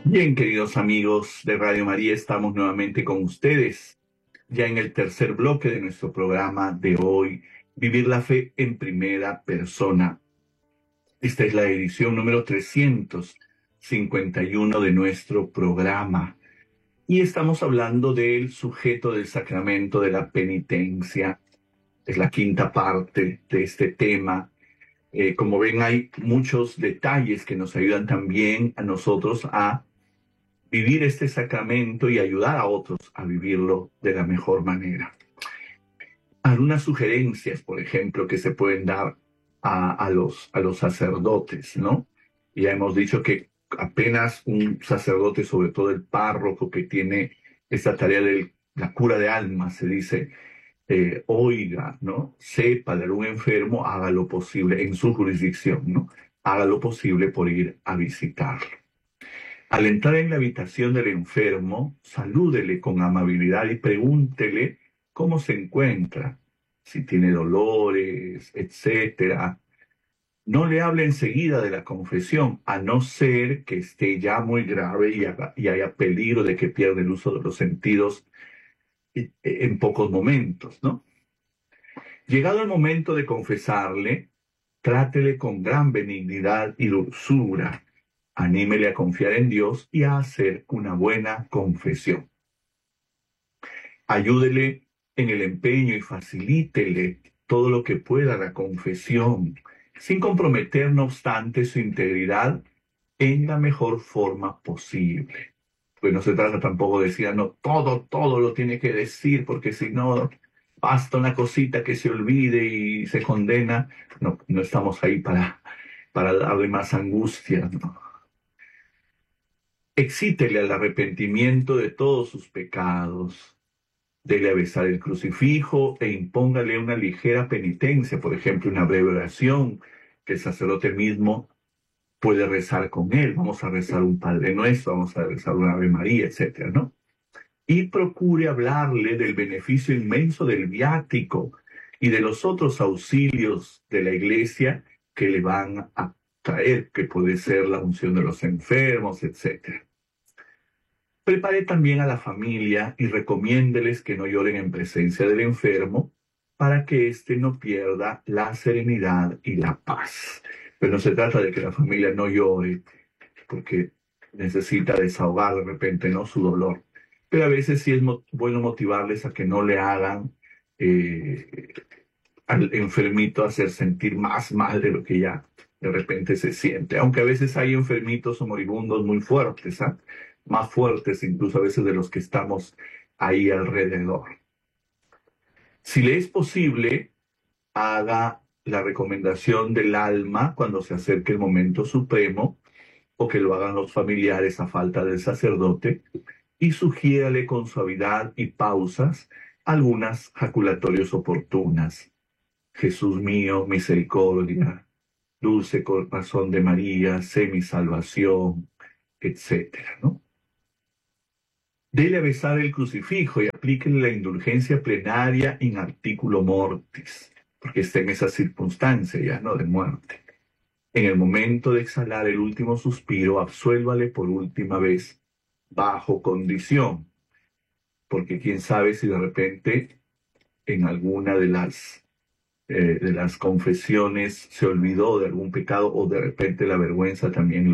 Bien, queridos amigos de Radio María, estamos nuevamente con ustedes, ya en el tercer bloque de nuestro programa de hoy, Vivir la Fe en Primera Persona. Esta es la edición número 351 de nuestro programa y estamos hablando del sujeto del sacramento de la penitencia. Es la quinta parte de este tema. Como ven, hay muchos detalles que nos ayudan también a nosotros a vivir este sacramento y ayudar a otros a vivirlo de la mejor manera. Algunas sugerencias, por ejemplo, que se pueden dar a los sacerdotes, ¿no? Ya hemos dicho que apenas un sacerdote, sobre todo el párroco que tiene esta tarea de la cura de almas, se dice, oiga, ¿no? Sepa de algún enfermo, haga lo posible en su jurisdicción, ¿no? Haga lo posible por ir a visitarlo. Al entrar en la habitación del enfermo, salúdele con amabilidad y pregúntele cómo se encuentra, si tiene dolores, etcétera. No le hable enseguida de la confesión, a no ser que esté ya muy grave y haya peligro de que pierda el uso de los sentidos en pocos momentos, ¿no? Llegado el momento de confesarle, trátele con gran benignidad y dulzura. Anímele a confiar en Dios y a hacer una buena confesión. Ayúdele en el empeño y facilítele todo lo que pueda la confesión, sin comprometer, no obstante, su integridad en la mejor forma posible. Pues no se trata tampoco de decir, no, todo lo tiene que decir, porque si no, basta una cosita que se olvide y se condena. No, no estamos ahí para darle más angustia, ¿no? Excítele al arrepentimiento de todos sus pecados. Dele a besar el crucifijo e impóngale una ligera penitencia, por ejemplo, una breve oración que el sacerdote mismo puede rezar con él. Vamos a rezar un Padre Nuestro, vamos a rezar una Ave María, etcétera, ¿no? Y procure hablarle del beneficio inmenso del viático y de los otros auxilios de la Iglesia que le van a traer, que puede ser la unción de los enfermos, etcétera. Prepare también a la familia y recomiéndeles que no lloren en presencia del enfermo para que éste no pierda la serenidad y la paz. Pero no se trata de que la familia no llore porque necesita desahogar de repente, ¿no?, su dolor. Pero a veces sí es bueno motivarles a que no le hagan eh, al enfermito hacer sentir más mal de lo que ya de repente se siente. Aunque a veces hay enfermitos o moribundos muy fuertes, ¿ah? Más fuertes incluso a veces de los que estamos ahí alrededor. Si le es posible, haga la recomendación del alma cuando se acerque el momento supremo o que lo hagan los familiares a falta del sacerdote y sugiérale con suavidad y pausas algunas jaculatorias oportunas. Jesús mío, misericordia, dulce corazón de María, sé mi salvación, etcétera, ¿no? Dele a besar el crucifijo y aplíquele la indulgencia plenaria in articulo mortis, porque está en esa circunstancia ya, ¿no?, de muerte. En el momento de exhalar el último suspiro, absuélvale por última vez, bajo condición, porque quién sabe si de repente en alguna de las confesiones se olvidó de algún pecado o de repente la vergüenza también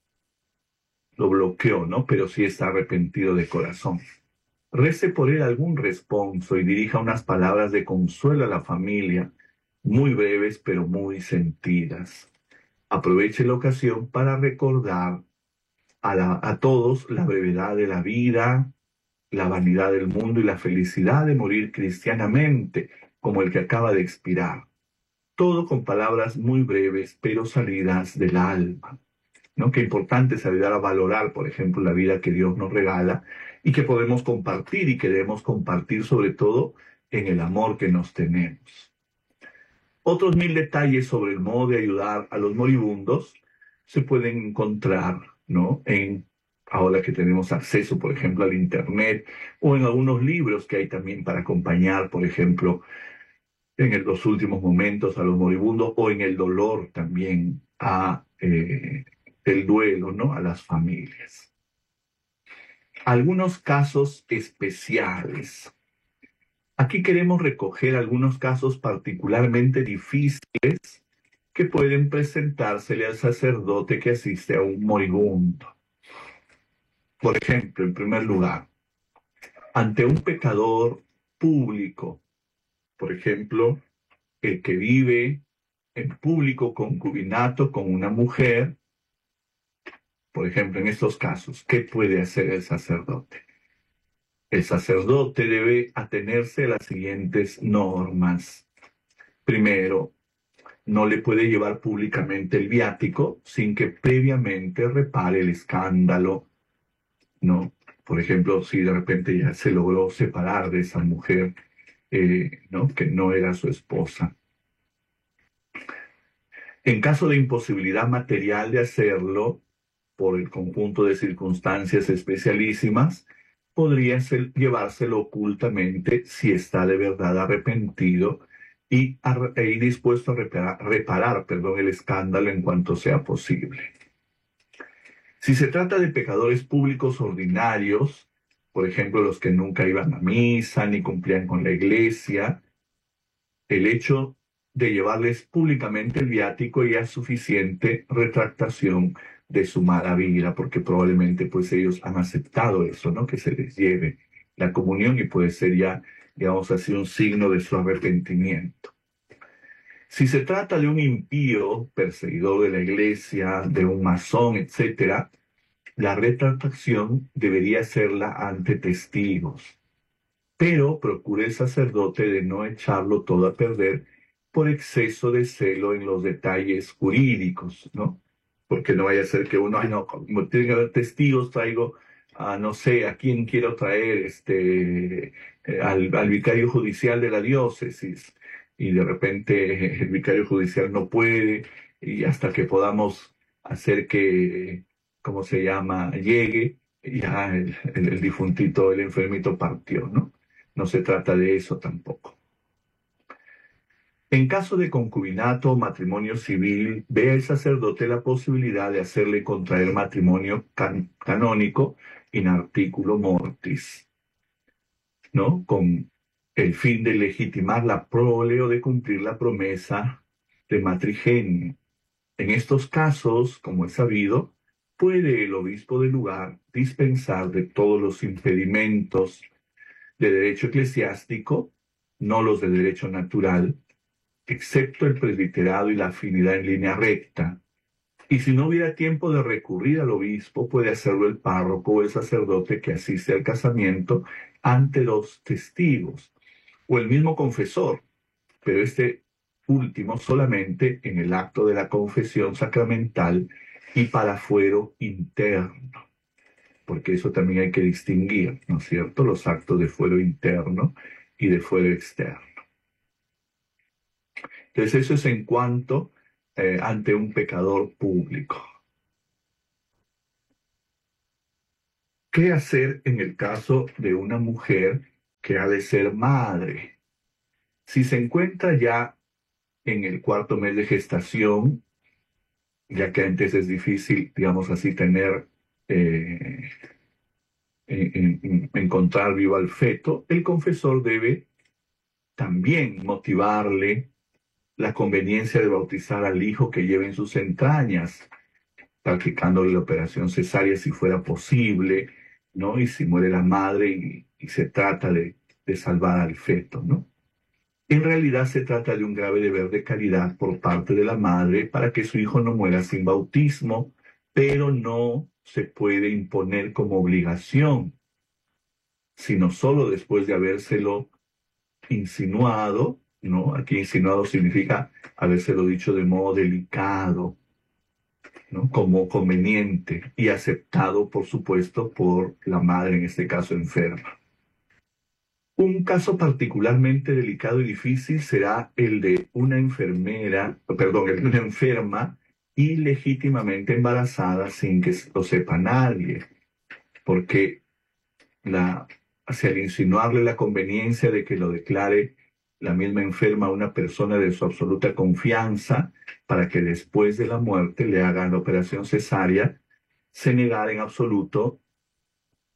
lo bloqueó, ¿no? Pero sí está arrepentido de corazón. Rece por él algún responso y dirija unas palabras de consuelo a la familia, muy breves pero muy sentidas. Aproveche la ocasión para recordar a todos la brevedad de la vida, la vanidad del mundo y la felicidad de morir cristianamente, como el que acaba de expirar. Todo con palabras muy breves, pero salidas del alma, ¿no? Qué importante es ayudar a valorar, por ejemplo, la vida que Dios nos regala y que podemos compartir y que debemos compartir sobre todo en el amor que nos tenemos. Otros 1000 detalles sobre el modo de ayudar a los moribundos se pueden encontrar, ¿no?, ahora que tenemos acceso, por ejemplo, al Internet o en algunos libros que hay también para acompañar, por ejemplo, los últimos momentos a los moribundos o en el dolor también el duelo, ¿no?, a las familias. Algunos casos especiales. Aquí queremos recoger algunos casos particularmente difíciles que pueden presentársele al sacerdote que asiste a un moribundo. Por ejemplo, en primer lugar, ante un pecador público, por ejemplo, el que vive en público concubinato con una mujer, por ejemplo, en estos casos, ¿qué puede hacer el sacerdote? El sacerdote debe atenerse a las siguientes normas. Primero, no le puede llevar públicamente el viático sin que previamente repare el escándalo, ¿no? Por ejemplo, si de repente ya se logró separar de esa mujer, ¿no? Que no era su esposa. En caso de imposibilidad material de hacerlo, por el conjunto de circunstancias especialísimas, podría llevárselo ocultamente si está de verdad arrepentido y dispuesto a reparar, el escándalo en cuanto sea posible. Si se trata de pecadores públicos ordinarios, por ejemplo, los que nunca iban a misa ni cumplían con la iglesia, el hecho de llevarles públicamente el viático ya es suficiente retractación de su mala vida, porque probablemente pues ellos han aceptado eso, ¿no? Que se les lleve la comunión y puede ser ya, digamos así, un signo de su arrepentimiento. Si se trata de un impío, perseguidor de la iglesia, de un masón, etcétera, la retractación debería hacerla ante testigos, pero procure el sacerdote de no echarlo todo a perder por exceso de celo en los detalles jurídicos, ¿no? Porque no vaya a ser que uno, ay no, como tiene que haber testigos, traigo a no sé, a quién quiero traer, al vicario judicial de la diócesis, y de repente el vicario judicial no puede, y hasta que podamos hacer que, ¿cómo se llama?, llegue, ya el difuntito, el enfermito partió, ¿no? No se trata de eso tampoco. En caso de concubinato o matrimonio civil, ve el sacerdote la posibilidad de hacerle contraer matrimonio canónico in articulo mortis, ¿no? Con el fin de legitimar la prole o de cumplir la promesa de matrigenio. En estos casos, como es sabido, puede el obispo del lugar dispensar de todos los impedimentos de derecho eclesiástico, no los de derecho natural, excepto el presbiterado y la afinidad en línea recta. Y si no hubiera tiempo de recurrir al obispo, puede hacerlo el párroco o el sacerdote que asiste al casamiento ante los testigos, o el mismo confesor, pero este último solamente en el acto de la confesión sacramental y para fuero interno, porque eso también hay que distinguir, ¿no es cierto?, los actos de fuero interno y de fuero externo. Entonces eso es en cuanto ante un pecador público. ¿Qué hacer en el caso de una mujer que ha de ser madre? Si se encuentra ya en el cuarto mes de gestación, ya que antes es difícil, digamos así, tener, encontrar vivo al feto, el confesor debe también motivarle la conveniencia de bautizar al hijo que lleva en sus entrañas, practicándole la operación cesárea si fuera posible, ¿no? Y si muere la madre y se trata de salvar al feto, ¿no? En realidad se trata de un grave deber de caridad por parte de la madre para que su hijo no muera sin bautismo, pero no se puede imponer como obligación, sino solo después de habérselo insinuado, ¿no? Aquí insinuado significa habérselo dicho de modo delicado, ¿no? Como conveniente y aceptado, por supuesto, por la madre, en este caso enferma. Un caso particularmente delicado y difícil será el de una el de una enferma ilegítimamente embarazada sin que lo sepa nadie, porque al insinuarle la conveniencia de que lo declare la misma enferma a una persona de su absoluta confianza para que después de la muerte le hagan la operación cesárea, se negara en absoluto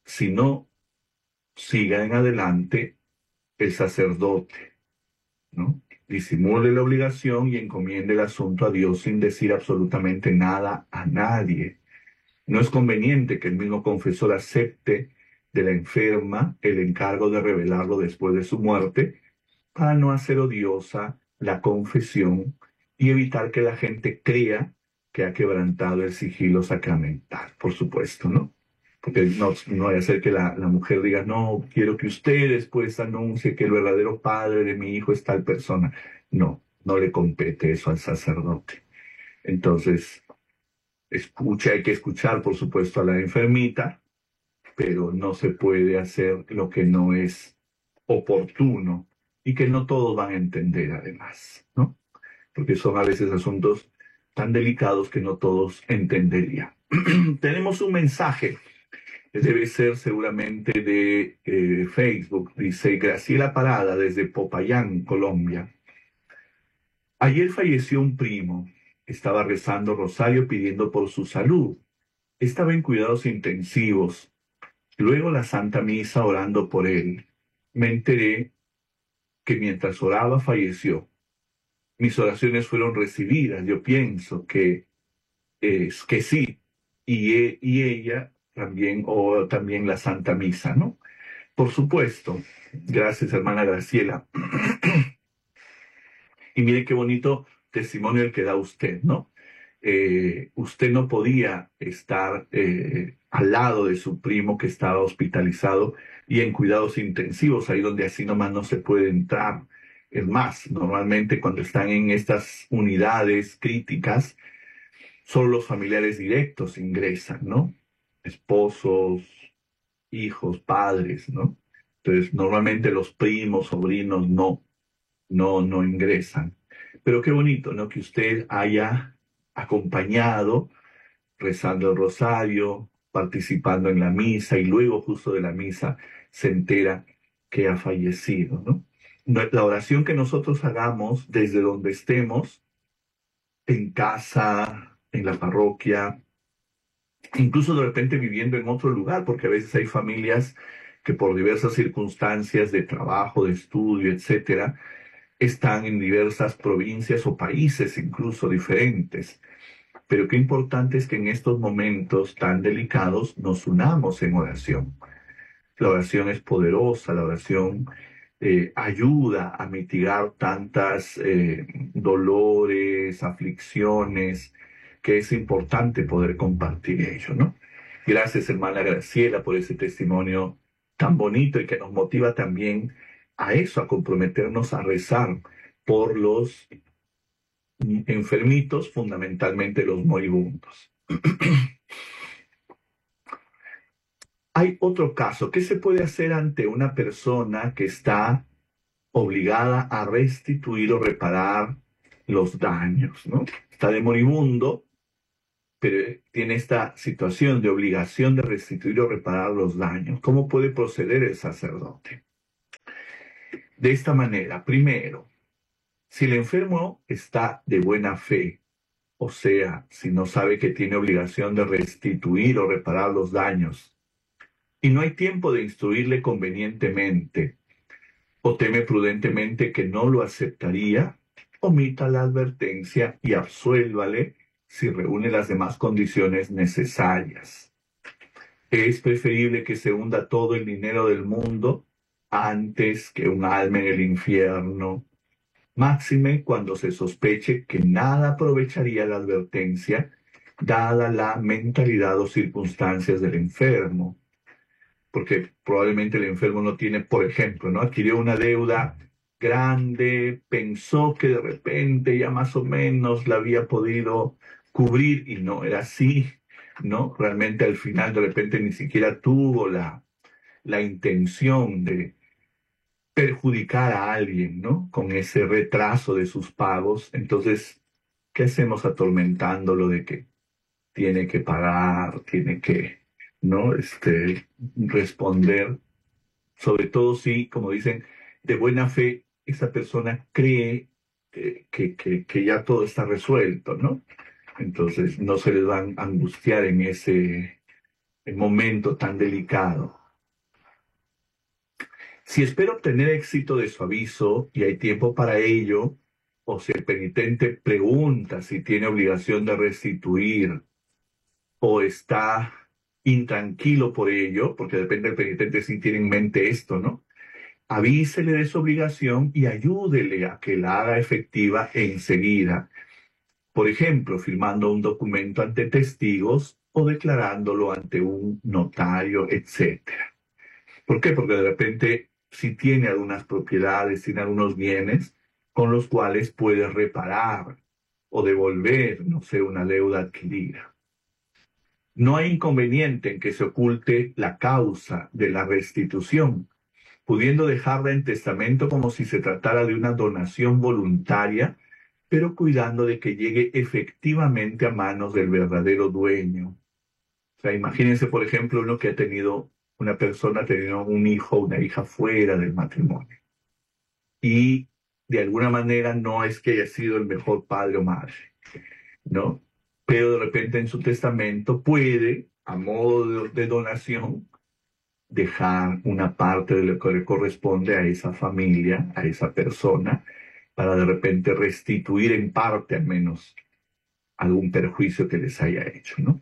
Si no, siga en adelante el sacerdote, ¿no? Disimule la obligación y encomiende el asunto a Dios sin decir absolutamente nada a nadie. No es conveniente que el mismo confesor acepte de la enferma el encargo de revelarlo después de su muerte para no hacer odiosa la confesión y evitar que la gente crea que ha quebrantado el sigilo sacramental, por supuesto, ¿no? Porque no vaya a ser que la mujer diga, no, quiero que usted después anuncie que el verdadero padre de mi hijo es tal persona. No, no le compete eso al sacerdote. Entonces, hay que escuchar, por supuesto, a la enfermita, pero no se puede hacer lo que no es oportuno y que no todos van a entender además, ¿no? Porque son a veces asuntos tan delicados que no todos entenderían. Tenemos un mensaje, debe ser seguramente de Facebook, dice Graciela Parada desde Popayán, Colombia. Ayer falleció un primo, estaba rezando rosario pidiendo por su salud, estaba en cuidados intensivos. Luego la Santa Misa orando por él, me enteré que mientras oraba falleció. Mis oraciones fueron recibidas. Yo pienso que es que sí. Y ella también, o también la Santa Misa, ¿no? Por supuesto. Gracias, hermana Graciela. Y mire qué bonito testimonio el que da usted, ¿no? Usted no podía estar al lado de su primo que estaba hospitalizado y en cuidados intensivos, ahí donde así nomás no se puede entrar. Es más, normalmente cuando están en estas unidades críticas, solo los familiares directos ingresan, ¿no? Esposos, hijos, padres, ¿no? Entonces, normalmente los primos, sobrinos no ingresan. Pero qué bonito, ¿no? Que usted haya acompañado, rezando el rosario, participando en la misa y luego justo de la misa se entera que ha fallecido, ¿no? La oración que nosotros hagamos desde donde estemos, en casa, en la parroquia, incluso de repente viviendo en otro lugar, porque a veces hay familias que por diversas circunstancias de trabajo, de estudio, etcétera, están en diversas provincias o países incluso diferentes. Pero qué importante es que en estos momentos tan delicados nos unamos en oración. La oración es poderosa, la oración ayuda a mitigar tantas dolores, aflicciones, que es importante poder compartir ello, ¿no? Gracias, hermana Graciela, por ese testimonio tan bonito y que nos motiva también a eso, a comprometernos a rezar por los enfermitos, fundamentalmente los moribundos. Hay otro caso. ¿Qué se puede hacer ante una persona que está obligada a restituir o reparar los daños, ¿no? Está de moribundo, pero tiene esta situación de obligación de restituir o reparar los daños? ¿Cómo puede proceder el sacerdote? De esta manera, primero, si el enfermo está de buena fe, o sea, si no sabe que tiene obligación de restituir o reparar los daños, y no hay tiempo de instruirle convenientemente, o teme prudentemente que no lo aceptaría, omita la advertencia y absuélvale si reúne las demás condiciones necesarias. Es preferible que se hunda todo el dinero del mundo antes que un alma en el infierno, máxime cuando se sospeche que nada aprovecharía la advertencia, dada la mentalidad o circunstancias del enfermo. Porque probablemente el enfermo no tiene, por ejemplo, ¿no? Adquirió una deuda grande, pensó que de repente ya más o menos la había podido cubrir y no era así, ¿no? Realmente al final de repente ni siquiera tuvo la intención de perjudicar a alguien, ¿no? Con ese retraso de sus pagos. Entonces, ¿qué hacemos atormentándolo de que tiene que pagar, tiene que, ¿no? Responder, sobre todo si, como dicen, de buena fe, esa persona cree que ya todo está resuelto, ¿no? Entonces no se les van a angustiar el momento tan delicado. Si espera obtener éxito de su aviso y hay tiempo para ello, o si el penitente pregunta si tiene obligación de restituir o está intranquilo por ello, porque depende del penitente si tiene en mente esto, ¿no? Avísele de su obligación y ayúdele a que la haga efectiva enseguida. Por ejemplo, firmando un documento ante testigos o declarándolo ante un notario, etcétera. ¿Por qué? Porque de repente si tiene algunas propiedades, tiene algunos bienes con los cuales puede reparar o devolver, no sé, una deuda adquirida. No hay inconveniente en que se oculte la causa de la restitución, pudiendo dejarla en testamento como si se tratara de una donación voluntaria, pero cuidando de que llegue efectivamente a manos del verdadero dueño. O sea, imagínense, por ejemplo, uno que ha tenido, una persona ha tenido un hijo o una hija fuera del matrimonio. Y de alguna manera no es que haya sido el mejor padre o madre, ¿no? Pero de repente en su testamento puede, a modo de donación, dejar una parte de lo que le corresponde a esa familia, a esa persona, para de repente restituir en parte al menos algún perjuicio que les haya hecho, ¿no?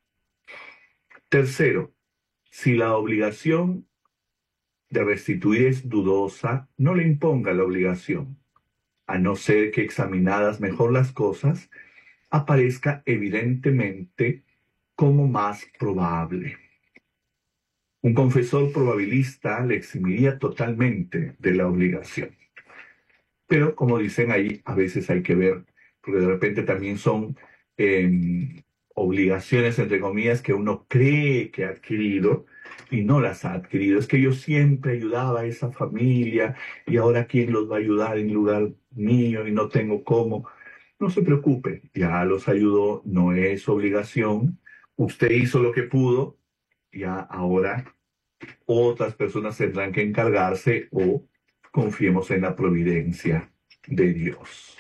Tercero, si la obligación de restituir es dudosa, no le imponga la obligación, a no ser que examinadas mejor las cosas, aparezca evidentemente como más probable. Un confesor probabilista le eximiría totalmente de la obligación. Pero como dicen ahí, a veces hay que ver, porque de repente también son obligaciones, entre comillas, que uno cree que ha adquirido y no las ha adquirido. Es que yo siempre ayudaba a esa familia y ahora ¿quién los va a ayudar en lugar mío y no tengo cómo? No se preocupe, ya los ayudó, no es obligación. Usted hizo lo que pudo, ya ahora otras personas tendrán que encargarse o confiemos en la providencia de Dios.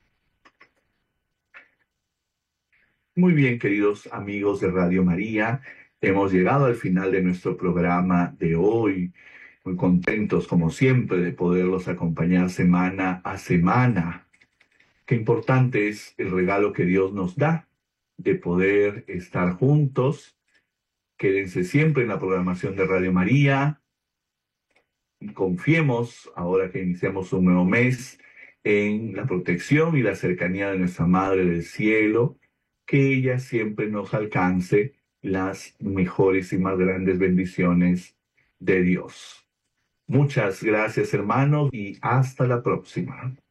Muy bien, queridos amigos de Radio María, hemos llegado al final de nuestro programa de hoy. Muy contentos, como siempre, de poderlos acompañar semana a semana. Qué importante es el regalo que Dios nos da de poder estar juntos. Quédense siempre en la programación de Radio María. Y confiemos, ahora que iniciamos un nuevo mes, en la protección y la cercanía de nuestra Madre del Cielo, que ella siempre nos alcance las mejores y más grandes bendiciones de Dios. Muchas gracias, hermanos, y hasta la próxima.